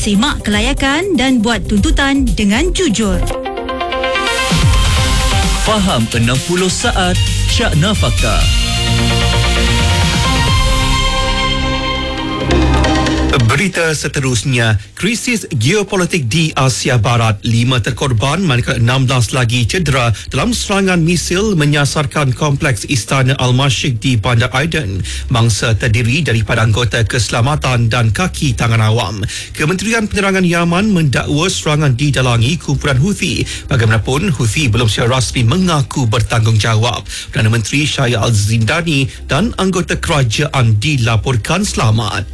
Semak kelayakan dan buat tuntutan dengan jujur. Faham 60 saat Syak Nafaka. Berita seterusnya, krisis geopolitik di Asia Barat, 5 terkorban manakala 16 lagi cedera dalam serangan misil menyasarkan kompleks Istana Al-Mashik di Bandar Aden. Mangsa terdiri daripada anggota keselamatan dan kaki tangan awam. Kementerian Penerangan Yaman mendakwa serangan didalangi kumpulan Houthi. Bagaimanapun, Houthi belum secara rasmi mengaku bertanggungjawab. Perdana Menteri Shahid Al-Zindani dan anggota kerajaan dilaporkan selamat.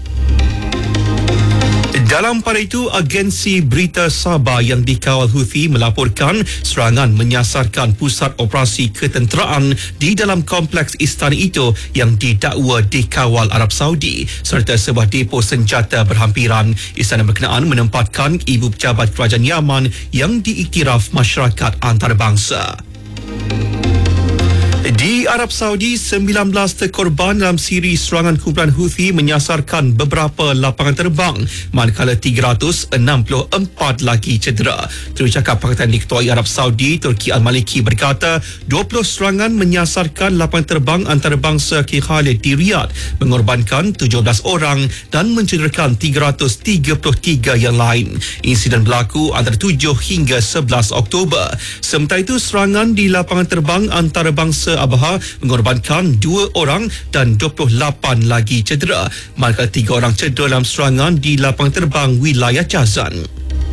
Dalam pada itu, agensi berita Sabah yang dikawal Houthi melaporkan serangan menyasarkan pusat operasi ketenteraan di dalam kompleks istana itu yang didakwa dikawal Arab Saudi serta sebuah depo senjata berhampiran. Istana berkenaan menempatkan ibu pejabat kerajaan Yaman yang diiktiraf masyarakat antarabangsa. Di Arab Saudi, 19 terkorban dalam siri serangan kumpulan Houthi menyasarkan beberapa lapangan terbang, manakala 364 lagi cedera. Jurucakap Pakatan Diketuai Arab Saudi, Turki Al-Maliki berkata, 20 serangan menyasarkan lapangan terbang antarabangsa King Khalid di Riyadh, mengorbankan 17 orang dan mencederakan 333 yang lain. Insiden berlaku antara 7 hingga 11 Oktober. Sementara itu, serangan di lapangan terbang antarabangsa Abha mengorbankan 2 orang dan 28 lagi cedera, manakala 3 orang cedera dalam serangan di lapangan terbang wilayah Jazan.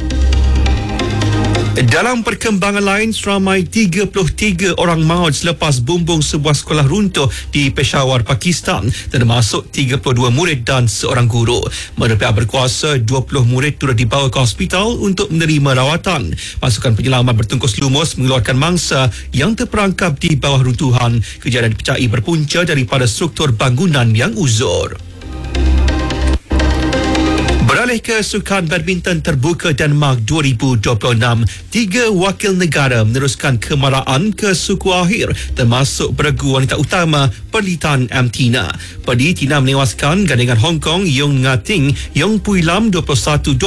Dalam perkembangan lain, seramai 33 orang maut selepas bumbung sebuah sekolah runtuh di Peshawar, Pakistan, termasuk 32 murid dan seorang guru. Menurut pihak berkuasa, 20 murid turut dibawa ke hospital untuk menerima rawatan. Pasukan penyelamat bertungkus lumus mengeluarkan mangsa yang terperangkap di bawah runtuhan. Kejadian dipercayai berpunca daripada struktur bangunan yang uzur. Beralih ke Sukan Badminton Terbuka Denmark 2026, 3 wakil negara meneruskan kemarahan ke suku akhir, termasuk beregu wanita utama Perlitan M. Tina. Perli Tina menewaskan gandingan Hong Kong Yung Nga Ting, Yung Pui Lam 21-12,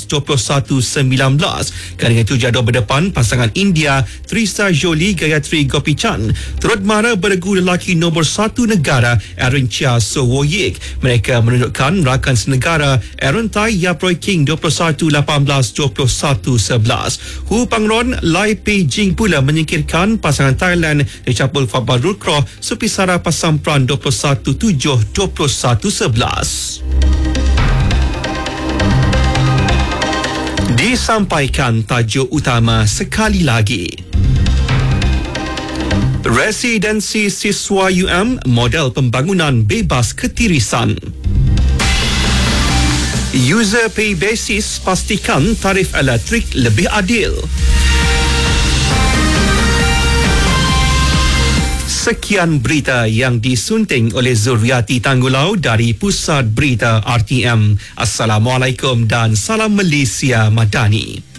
21-19. Gandingan itu jadual berdepan pasangan India Trista Jolie Gayatri Gopichan. Turut mara beregu lelaki nombor 1 negara Aaron Chia So Wo Yik. Mereka menunjukkan rakan senegara Aaron Tai Yaproi King 21-18, 21-11. Hu Pangron Lai Pei Jing pula menyingkirkan pasangan Thailand Richapul Fabal Rukroh Supisara Pasampran 21-7, 21-11. Disampaikan tajuk utama sekali lagi. Residensi siswa UM model pembangunan bebas ketirisan. User pay basis, pastikan tarif elektrik lebih adil. Sekian berita yang disunting oleh Zuriati Tanggulau dari Pusat Berita RTM. Assalamualaikum dan salam Malaysia Madani.